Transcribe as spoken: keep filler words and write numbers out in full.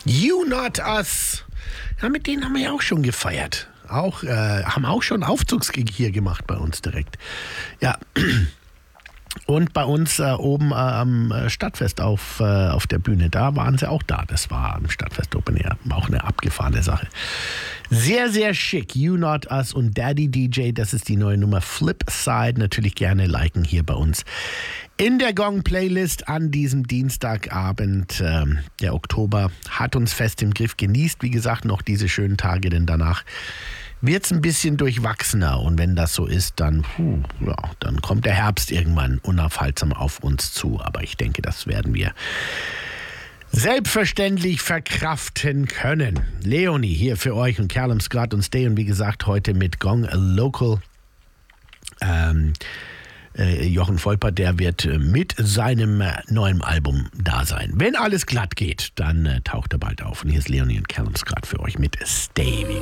You Not Us. Ja, mit denen haben wir ja auch schon gefeiert. Auch, äh, haben auch schon Aufzugsgig hier gemacht bei uns direkt. Ja. Und bei uns äh, oben äh, am Stadtfest auf, äh, auf der Bühne, da waren sie auch da. Das war am Stadtfest Open Air. Auch eine abgefahrene Sache. Sehr, sehr schick. You Not Us und Daddy D J, das ist die neue Nummer. Flipside, natürlich gerne liken hier bei uns in der Gong-Playlist an diesem Dienstagabend. Ähm, der Oktober hat uns fest im Griff. Genießt, wie gesagt, noch diese schönen Tage, denn danach wird es ein bisschen durchwachsener. Und wenn das so ist, dann, puh, ja, dann kommt der Herbst irgendwann unaufhaltsam auf uns zu. Aber ich denke, das werden wir selbstverständlich verkraften können. Leonie hier für euch und Callum Scott und Stay. Und wie gesagt, heute mit Gong Local. Ähm, äh, Jochen Volpert, der wird äh, mit seinem äh, neuen Album da sein. Wenn alles glatt geht, dann äh, taucht er bald auf. Und hier ist Leonie und Callum Scott für euch mit Stay.